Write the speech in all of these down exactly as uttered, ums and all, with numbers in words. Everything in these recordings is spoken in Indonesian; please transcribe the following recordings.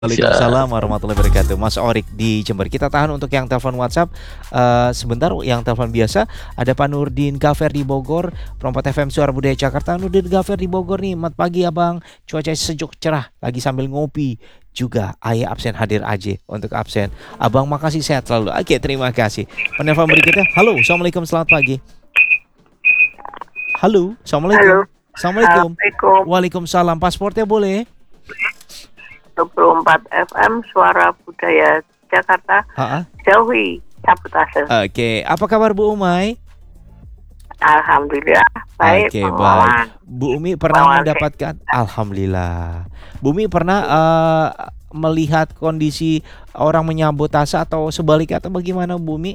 Waalaikumsalam warahmatullahi wabarakatuh. Mas Orik di Jember. Kita tahan untuk yang telepon WhatsApp uh, sebentar. Yang telepon biasa ada Pak Nurdin Gafer di Bogor, Perompat F M Suara Budaya Jakarta. Nurdin Gafer di Bogor nih. Selamat pagi abang. Cuaca sejuk cerah. Lagi sambil ngopi. Juga ayah absen hadir aja untuk absen. Abang makasih, sehat selalu. Oke, terima kasih. Penelpon berikutnya. Halo, assalamualaikum, selamat pagi. Halo, assalamualaikum. Halo. Assalamualaikum. Assalamualaikum. Waalaikumsalam. Pasportnya boleh? dua puluh empat F M Suara Budaya Jakarta. Ha-ha. Jauhi sabotase. Oke, apa kabar Bu Umay? Alhamdulillah baik. Oke, Bang baik. Wawan. Bu Umi pernah Wawan. mendapatkan, Alhamdulillah. Bu Umi pernah uh, melihat kondisi orang menyabotase atau sebaliknya atau bagaimana Bu Umi?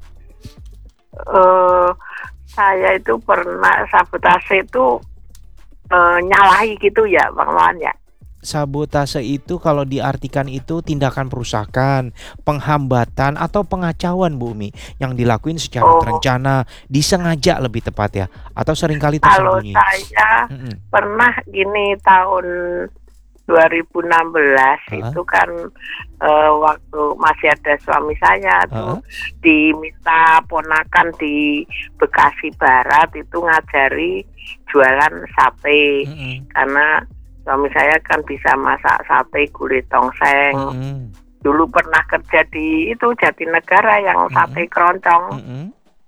Eh, saya itu pernah sabotase itu eh, nyalahi gitu ya Bang Wawan ya. Sabotase itu kalau diartikan itu tindakan perusakan, penghambatan atau pengacauan Bu Umi yang dilakuin secara Oh. terencana, disengaja lebih tepat ya, atau seringkali Kalau tersembunyi. saya Mm-mm. pernah gini tahun dua ribu enam belas Ha? itu kan eh, waktu masih ada suami saya tuh Ha? diminta ponakan di Bekasi Barat itu ngajari jualan sate Mm-mm. karena suami saya kan bisa masak sate gulai tongseng. Mm-mm. Dulu pernah kerja di itu Jatinegara yang sate keroncong Mm-mm.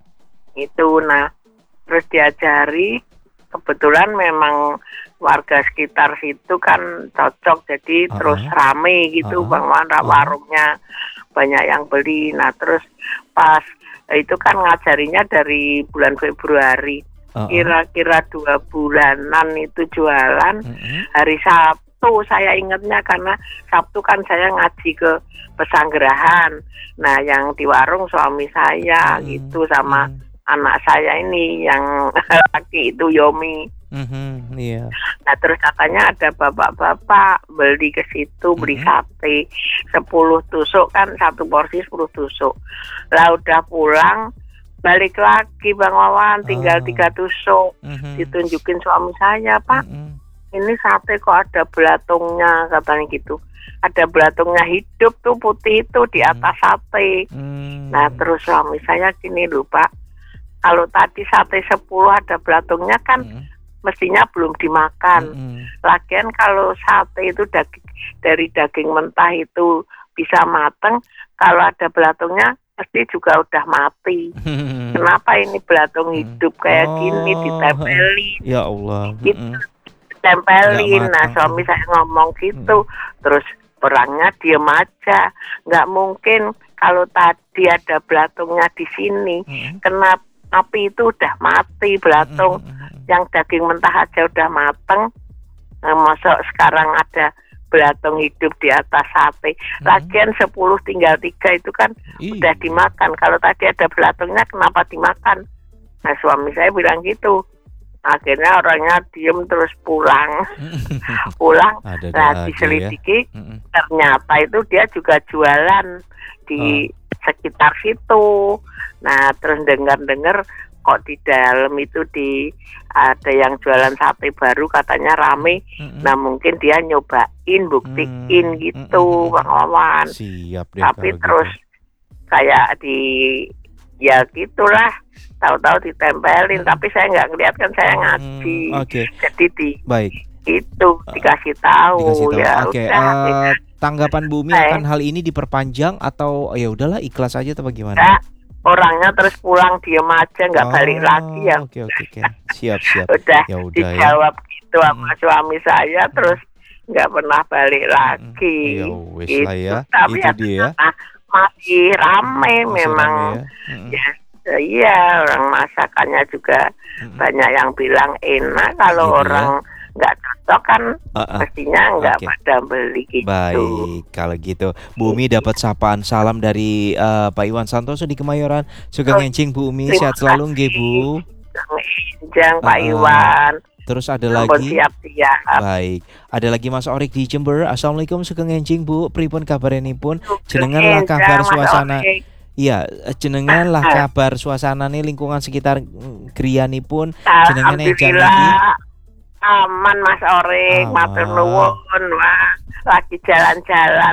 itu. Nah, terus diajari, kebetulan memang warga sekitar situ kan cocok, jadi Uh-uh. terus rame gitu Uh-uh. Bang Wanda, Uh-uh. warungnya banyak yang beli. Nah, terus pas itu kan ngajarinya dari bulan Februari. Uh-uh. Kira-kira dua bulanan itu jualan. Mm-mm. Hari Sabtu saya ingatnya karena Sabtu kan saya ngaji ke Pesanggerahan. Nah, yang di warung suami saya Mm-mm. gitu sama Mm-mm. anak saya ini yang laki itu Yomi. Mhm, iya. Nah, terus katanya ada bapak-bapak beli ke situ beli Mhm. sate sepuluh tusuk kan, satu porsi sepuluh tusuk. Lah udah pulang balik lagi Bang Wawan tinggal Ah. tiga tusuk. Mhm. Ditunjukin suami saya, Pak, Mhm. ini sate kok ada belatungnya, katanya gitu. Ada belatungnya hidup tuh putih itu di atas sate. Hmm. Nah, terus suami saya gini loh, Pak, kalau tadi sate sepuluh ada belatungnya kan Mhm. mestinya belum dimakan. Mhm. Lagian kalau sate itu daging, dari daging mentah itu bisa mateng, kalau ada belatungnya pasti juga udah mati. Kenapa ini belatung hidup kayak gini Oh, ditempelin? ya Allah. Gitu. Mhm. Tempelin. Nggak Nah, matang. suami saya ngomong gitu. Terus orangnya diem aja. Nggak mungkin kalau tadi ada belatungnya di sini. Mhm. Kena api itu udah mati belatung. Mhm. Yang daging mentah aja udah mateng. Nah, masuk sekarang ada belatung hidup di atas sate. Lagian sepuluh tinggal tiga itu kan Ih. udah dimakan. Kalau tadi ada belatungnya kenapa dimakan? Nah, suami saya bilang gitu. Akhirnya orangnya diem terus pulang. Pulang, Ada-ada nah aja ya. diselidiki, Mhm. ternyata itu dia juga jualan di sekitar situ. Nah, terus dengar-dengar kok di dalam itu di ada yang jualan sate baru katanya rame. Mhm. Nah, mungkin dia nyobain, buktiin Hmm. gitu, Mhm. Bang Wawan. Siap deh Tapi kalau terus gitu. kayak di ya gitulah, tahu-tahu ditempelin. Hmm. Tapi saya nggak ngeliat kan saya Hmm, ngaji. Oke, Jadi di baik. itu dikasih tahu, Dikasih tahu. ya Oke, udah. eh, tanggapan Bu Umi Baik. akan hal ini diperpanjang atau ya udahlah ikhlas aja atau bagaimana? Nah, orangnya terus pulang diem aja nggak balik Oh, lagi ya. Oke, oke, oke. Siap, siap. Udah Ya udah ya. dijawab gitu sama Mm. suami saya, terus nggak pernah balik lagi. Ya wes Gitu. lah ya. Tapi Itu ya dia. ternyata masih rame Masih memang. rame ya. Mm-mm. Ya, iya, orang masakannya juga Mm-mm. banyak yang bilang enak. Kalau Gitu ya. orang nggak cocok kan Ah, ah. mestinya nggak Oke. pada beli gitu. Baik, kalau gitu Bu Umi dapat sapaan salam dari eh, Pak Iwan Santoso di Kemayoran. Sugeng Oh, encing Bu Umi, terima sehat selalu nggih kasih. Bu. Jangan Pak Ah, ah. Iwan. Terus ada Ampun, lagi. siap-siap. Baik, ada lagi Mas Orik di Jember. Assalamualaikum sugeng encing Bu. Pripun kabarenipun? Jenengan lah Enjang, kabar Mas suasana. Orik. Iya, jenengan lah kabar suasana nih lingkungan sekitar mm, griyanipun jenengan enjang iki. Alhamdulillah. Aman Mas Orik, matur Aman. nuwun. Wah, lagi jalan-jalan